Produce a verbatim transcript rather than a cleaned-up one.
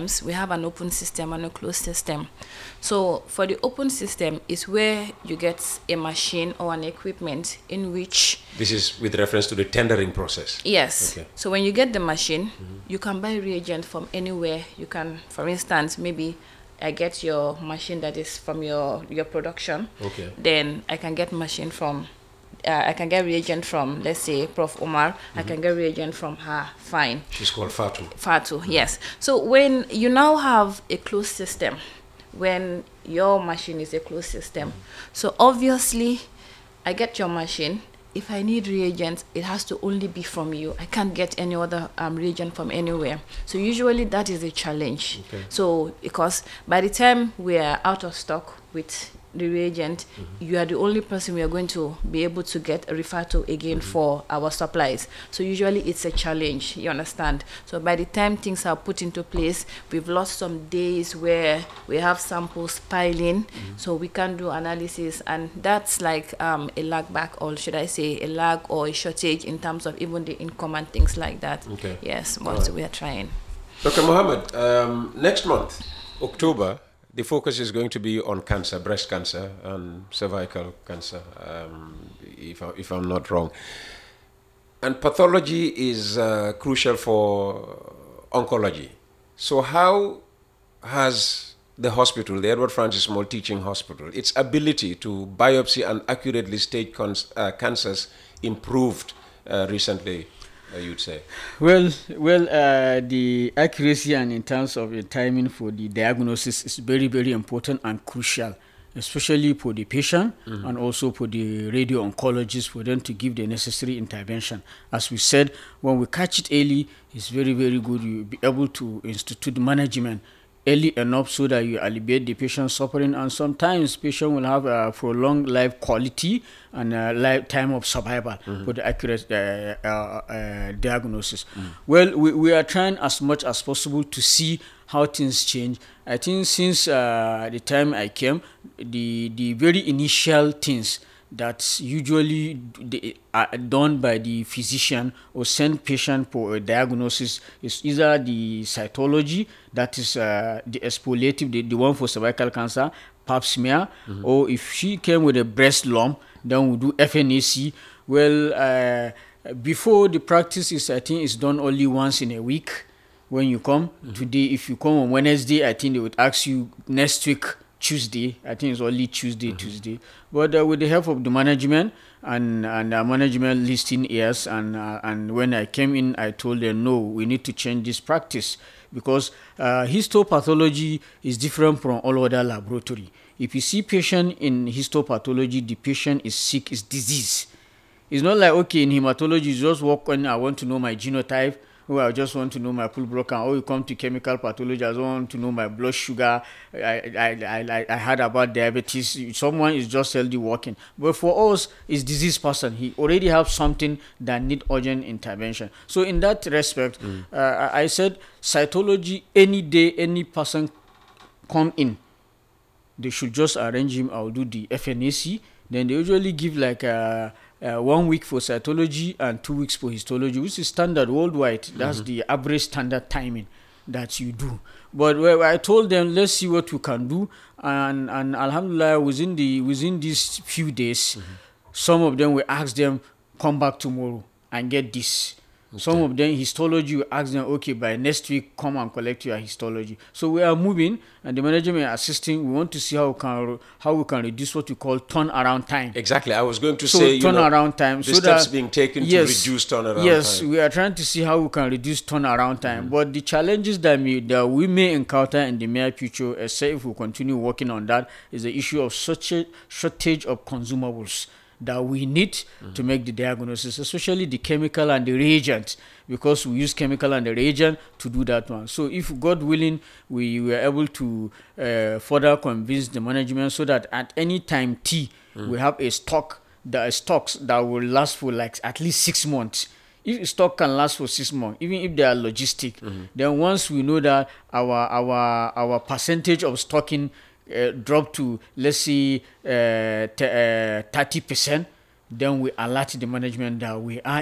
systems, we have an open system and a closed system. So for the open system is where you get a machine or an equipment in which... This is with reference to the tendering process? Yes. Okay. So when you get the machine, mm-hmm. you can buy reagent from anywhere. You can, for instance, maybe I get your machine that is from your, your production. Okay. Then I can get machine from... Uh, I can get reagent from, let's say, Prof Omar. Mm-hmm. I can get reagent from her. Fine. She's called Fatu. Fatu, mm-hmm. yes. So when you now have a closed system, when your machine is a closed system, mm-hmm. so obviously, I get your machine. If I need reagents, it has to only be from you. I can't get any other um, reagent from anywhere. So usually that is a challenge. Okay. So because by the time we are out of stock with the reagent, mm-hmm. you are the only person we are going to be able to get referred to again mm-hmm. for our supplies. So usually it's a challenge, you understand? So by the time things are put into place, we've lost some days where we have samples piling, mm-hmm. so we can do analysis, and that's like um, a lag back, or should I say a lag or a shortage in terms of even the income and things like that. Okay. Yes, but right. we are trying. Doctor Mohammed, um, next month, October, the focus is going to be on cancer, breast cancer and cervical cancer, um, if, I, if I'm not wrong. And pathology is uh, crucial for oncology. So how has the hospital, the Edward Francis Small Teaching Hospital, its ability to biopsy and accurately stage cons- uh, cancers improved uh, recently? Uh, you'd say? Well, well, uh, the accuracy and in terms of the timing for the diagnosis is very, very important and crucial, especially for the patient mm-hmm. and also for the radio oncologist, for them to give the necessary intervention. As we said, when we catch it early, it's very, very good. You'll be able to institute management early enough so that you alleviate the patient's suffering, and sometimes patient will have a prolonged life quality and a lifetime of survival mm-hmm. for the accurate uh, uh, uh, diagnosis. Mm. Well, we, we are trying as much as possible to see how things change. I think since uh, the time I came, the the very initial things that's usually d- are done by the physician or send patient for a diagnosis is either the cytology, that is uh, the exfoliative, the, the one for cervical cancer, pap smear, mm-hmm. or if she came with a breast lump, then we do F N A C. Well, uh, before the practice is, I think it's done only once in a week when you come. Mm-hmm. Today, if you come on Wednesday, I think they would ask you next week, Tuesday. I think it's only Tuesday, mm-hmm. Tuesday. But uh, with the help of the management and and uh, management listening ears, and uh, and when I came in, I told them, no, we need to change this practice because uh, histopathology is different from all other laboratory. If you see patient in histopathology, the patient is sick, is disease. It's not like, okay, in hematology, you just walk on, I want to know my genotype, or I just want to know my pool broken, or you come to chemical pathology, I just want to know my blood sugar, I, I, I, I heard about diabetes, someone is just healthy walking. But for us, it's disease person. He already have something that need urgent intervention. So in that respect, mm. uh, I said, cytology, any day, any person come in, they should just arrange him. I'll do the F N A C. Then they usually give like a, uh, one week for cytology and two weeks for histology, which is standard worldwide. That's mm-hmm. the average standard timing that you do. But where I told them, let's see what we can do, and and alhamdulillah, within the within these few days, mm-hmm. some of them we ask them come back tomorrow and get this. Okay. Some of them histology, we ask them, okay, by next week come and collect your histology. So we are moving, and the management are assisting. We want to see how we can how we can reduce what we call turnaround time. Exactly, I was going to so say turnaround know, time. The so steps that, being taken yes, to reduce turnaround yes, time. Yes, we are trying to see how we can reduce turnaround time. Mm. But the challenges that we that we may encounter in the near future, except if we continue working on that, is the issue of such a shortage of consumables that we need mm-hmm. to make the diagnosis, especially the chemical and the reagent, because we use chemical and the reagent to do that one. So if God willing, we were able to uh, further convince the management so that at any time T, mm. we have a stock, that stocks that will last for like at least six months. If stock can last for six months, even if they are logistic, mm-hmm. then once we know that our our our percentage of stocking Uh, drop to, let's say, uh, t- uh, thirty percent, then we alert the management that we are